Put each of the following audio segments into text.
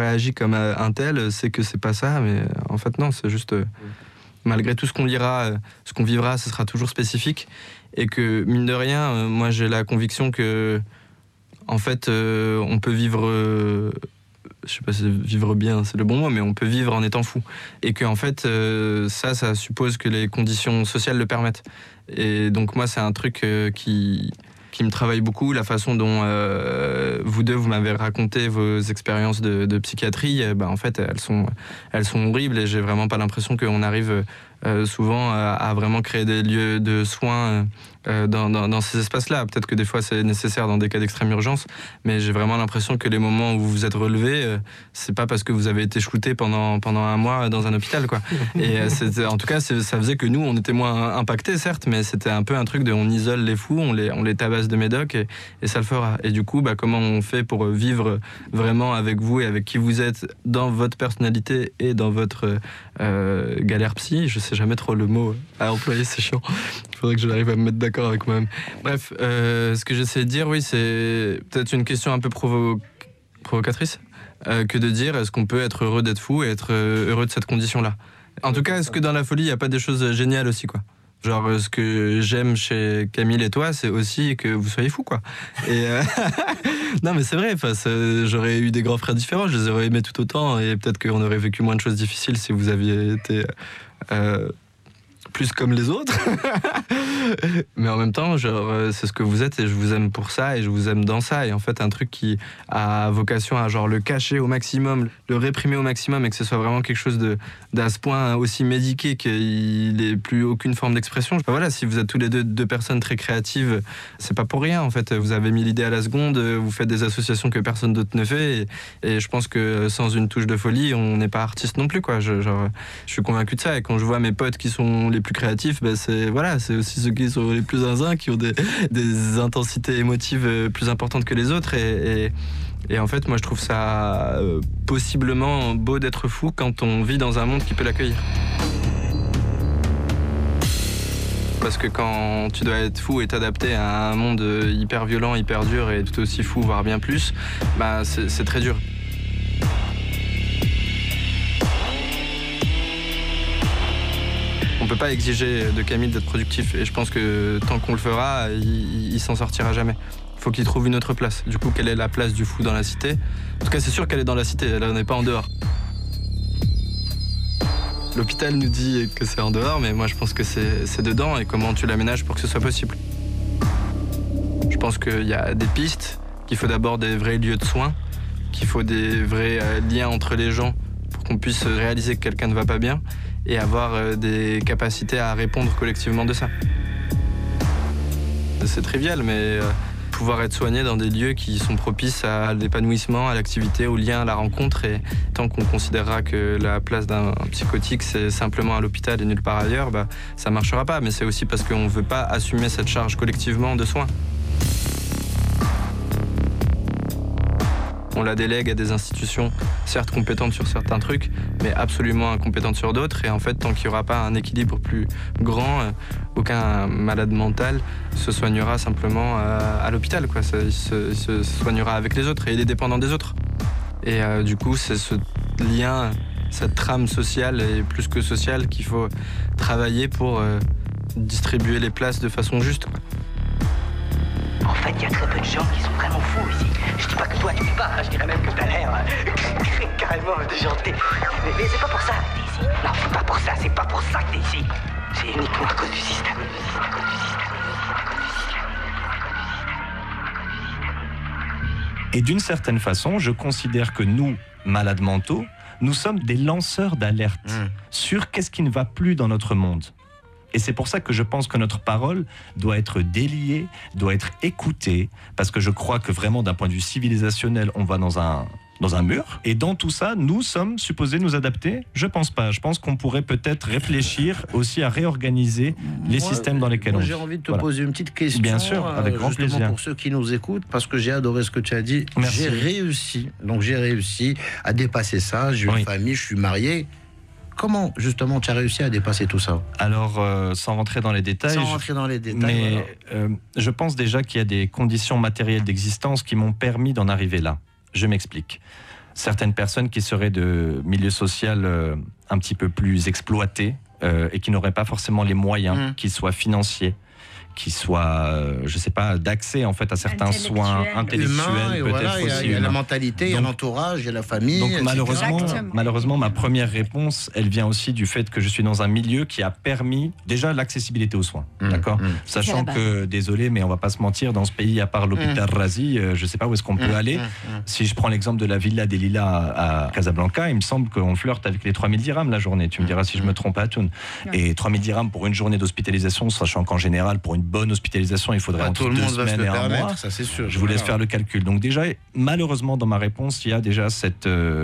réagi comme un tel, c'est que c'est pas ça, mais en fait non, c'est juste malgré tout ce qu'on lira, ce qu'on vivra, ce sera toujours spécifique, et que mine de rien, moi j'ai la conviction que en fait on peut vivre, je sais pas si vivre bien c'est le bon mot, mais on peut vivre en étant fou, et que en fait ça suppose que les conditions sociales le permettent. Et donc moi c'est un truc qui me travaille beaucoup, la façon dont vous deux, vous m'avez raconté vos expériences de psychiatrie. En fait, elles sont horribles, et j'ai vraiment pas l'impression qu'on arrive souvent à vraiment créer des lieux de soins dans ces espaces-là. Peut-être que des fois c'est nécessaire dans des cas d'extrême urgence, mais j'ai vraiment l'impression que les moments où vous vous êtes relevé, c'est pas parce que vous avez été shooté pendant un mois dans un hôpital, quoi. Et en tout cas, ça faisait que nous, on était moins impactés, certes, mais c'était un peu un truc de on isole les fous, on les tabasse de médoc, et ça le fera. Et du coup, comment on fait pour vivre vraiment avec vous et avec qui vous êtes dans votre personnalité et dans votre galère psy? Je sais jamais trop le mot à employer, c'est chiant. Il faudrait que j'arrive à me mettre d'accord avec moi-même. Bref, ce que j'essaie de dire, oui, c'est peut-être une question un peu provocatrice, que de dire est-ce qu'on peut être heureux d'être fou et être heureux de cette condition-là. En tout cas, est-ce que dans la folie, il n'y a pas des choses géniales aussi, quoi? Genre, ce que j'aime chez Camille et toi, c'est aussi que vous soyez fous, quoi. Et non, mais c'est vrai, j'aurais eu des grands frères différents, je les aurais aimés tout autant, et peut-être qu'on aurait vécu moins de choses difficiles si vous aviez été plus comme les autres. Mais en même temps, c'est ce que vous êtes, et je vous aime pour ça, et je vous aime dans ça. Et en fait, un truc qui a vocation à le cacher au maximum, le réprimer au maximum, et que ce soit vraiment quelque chose d'à ce point aussi médiqué qu'il n'ait plus aucune forme d'expression. Voilà, si vous êtes tous les deux personnes très créatives, c'est pas pour rien, en fait. Vous avez mis l'idée à la seconde, vous faites des associations que personne d'autre ne fait, et je pense que sans une touche de folie, on n'est pas artiste non plus, quoi. Je suis convaincu de ça, et quand je vois mes potes qui sont les plus créatifs, c'est aussi ceux qui sont les plus zinzins, qui ont des intensités émotives plus importantes que les autres, et en fait moi je trouve ça possiblement beau d'être fou quand on vit dans un monde qui peut l'accueillir. Parce que quand tu dois être fou et t'adapter à un monde hyper violent, hyper dur, et tout aussi fou, voire bien plus, c'est très dur. On peut pas exiger de Camille d'être productif, et je pense que tant qu'on le fera, il s'en sortira jamais. Faut qu'il trouve une autre place. Du coup, quelle est la place du fou dans la cité? En tout cas, c'est sûr qu'elle est dans la cité, elle n'est pas en dehors. L'hôpital nous dit que c'est en dehors, mais moi je pense que c'est dedans, et comment tu l'aménages pour que ce soit possible. Je pense qu'il y a des pistes, qu'il faut d'abord des vrais lieux de soins, qu'il faut des vrais liens entre les gens pour qu'on puisse réaliser que quelqu'un ne va pas bien, et avoir des capacités à répondre collectivement de ça. C'est trivial, mais pouvoir être soigné dans des lieux qui sont propices à l'épanouissement, à l'activité, au lien, à la rencontre, et tant qu'on considérera que la place d'un psychotique c'est simplement à l'hôpital et nulle part ailleurs, ça marchera pas. Mais c'est aussi parce qu'on ne veut pas assumer cette charge collectivement de soins. On la délègue à des institutions, certes compétentes sur certains trucs, mais absolument incompétentes sur d'autres. Et en fait, tant qu'il n'y aura pas un équilibre plus grand, aucun malade mental se soignera simplement à l'hôpital, quoi. Il se soignera avec les autres, et il est dépendant des autres. Et du coup, c'est ce lien, cette trame sociale et plus que sociale qu'il faut travailler pour distribuer les places de façon juste, quoi. En fait, il y a très peu de gens qui sont vraiment fous ici. Je dis pas que toi tu l'es pas, je dirais même que t'as l'air carrément déjanté. Mais c'est pas pour ça que t'es ici. Non, c'est pas pour ça, c'est pas pour ça que t'es ici. C'est uniquement à cause du système. Et d'une certaine façon, je considère que nous, malades mentaux, nous sommes des lanceurs d'alerte sur qu'est-ce qui ne va plus dans notre monde. Et c'est pour ça que je pense que notre parole doit être déliée, doit être écoutée, parce que je crois que vraiment d'un point de vue civilisationnel, on va dans un mur. Et dans tout ça, nous sommes supposés nous adapter? Je pense pas. Je pense qu'on pourrait peut-être réfléchir aussi à réorganiser les systèmes dans lesquels on vit. J'ai envie de te poser une petite question. Bien sûr, avec grand plaisir. Pour ceux qui nous écoutent, parce que j'ai adoré ce que tu as dit. Merci. J'ai réussi à dépasser ça. J'ai une famille, je suis marié. Comment, justement, tu as réussi à dépasser tout ça? Alors, sans rentrer dans les détails... Mais je pense déjà qu'il y a des conditions matérielles d'existence qui m'ont permis d'en arriver là. Je m'explique. certaines personnes qui seraient de milieu social un petit peu plus exploité et qui n'auraient pas forcément les moyens, qu'ils soient financiers, qui soit, je sais pas, d'accès en fait à certains soins intellectuels, peut-être aussi. Il y a la mentalité, il y a l'entourage, il y a la famille. Donc malheureusement, ma première réponse, elle vient aussi du fait que je suis dans un milieu qui a permis déjà l'accessibilité aux soins, d'accord. Sachant que, désolé, mais on va pas se mentir, dans ce pays, à part l'hôpital Razi, je sais pas où est-ce qu'on peut aller. Si je prends l'exemple de la Villa des Lilas à Casablanca, il me semble qu'on flirte avec les 3000 dirhams la journée. Tu me diras si je me trompe à Toun. Et 3000 dirhams pour une journée d'hospitalisation, sachant qu'en général, pour une bonne hospitalisation, il faudrait entre 2 semaines et un mois. Ça, c'est sûr. Je vous laisse faire le calcul. Donc déjà, malheureusement, dans ma réponse, il y a déjà cette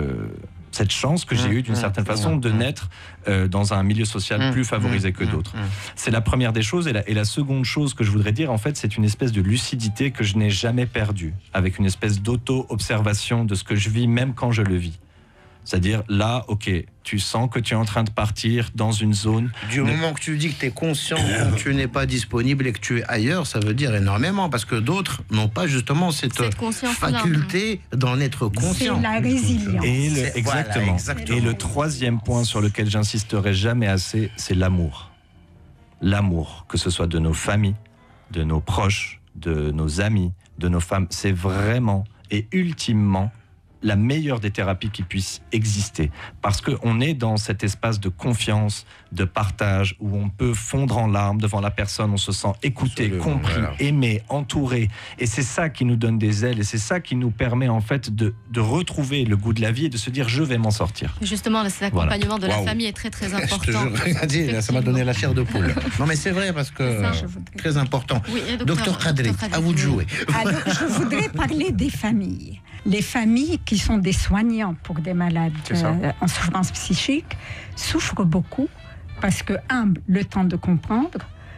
chance que j'ai eue d'une certaine façon de naître dans un milieu social plus favorisé que d'autres. C'est la première des choses. Et la seconde chose que je voudrais dire, en fait, c'est une espèce de lucidité que je n'ai jamais perdue, avec une espèce d'auto-observation de ce que je vis, même quand je le vis. C'est-à-dire, là, ok, tu sens que tu es en train de partir dans une zone... Du moment que tu dis que tu es conscient que tu n'es pas disponible et que tu es ailleurs, ça veut dire énormément, parce que d'autres n'ont pas justement cette faculté d'en être conscient. C'est la résilience. Exactement. Et le troisième point sur lequel j'insisterai jamais assez, c'est l'amour. L'amour, que ce soit de nos familles, de nos proches, de nos amis, de nos femmes, c'est vraiment et ultimement la meilleure des thérapies qui puisse exister. Parce qu'on est dans cet espace de confiance, de partage, où on peut fondre en larmes devant la personne, on se sent écouté, compris, aimé, entouré. Et c'est ça qui nous donne des ailes, et c'est ça qui nous permet en fait de retrouver le goût de la vie et de se dire je vais m'en sortir. Justement, cet accompagnement de la famille est très très important. Ça m'a donné la chair de poule. Non mais c'est vrai, parce que très important. Oui, Docteur Kadri, à vous de jouer. Alors je voudrais parler des familles. Les familles qui sont des soignants pour des malades en souffrance psychique souffrent beaucoup parce que, le temps de comprendre,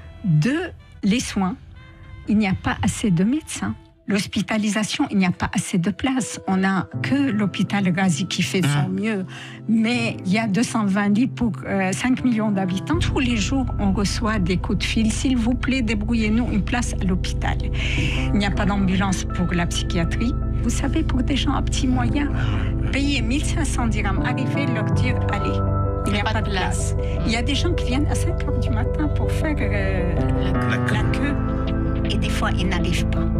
2, les soins, il n'y a pas assez de médecins. L'hospitalisation, il n'y a pas assez de place. On n'a que l'hôpital Razi qui fait son mieux, mais il y a 220 lits pour 5 millions d'habitants. Tous les jours, on reçoit des coups de fil. S'il vous plaît, débrouillez-nous une place à l'hôpital. Il n'y a pas d'ambulance pour la psychiatrie. Vous savez, pour des gens à petits moyens, payer 1500 dirhams, arriver, leur dire, allez, il n'y a pas de place. Il y a des gens qui viennent à 5h du matin pour faire la queue. Et des fois, ils n'arrivent pas.